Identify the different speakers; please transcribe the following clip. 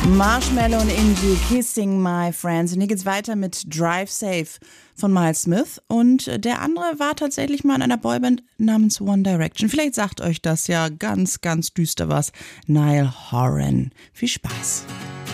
Speaker 1: Marshmello und Inji, Kissing My Friends. Und hier geht's weiter mit Drive Safe von Miles Smith. Und der andere war tatsächlich mal in einer Boyband namens One Direction. Vielleicht sagt euch das ja ganz, ganz düster was. Niall Horan. Viel Spaß.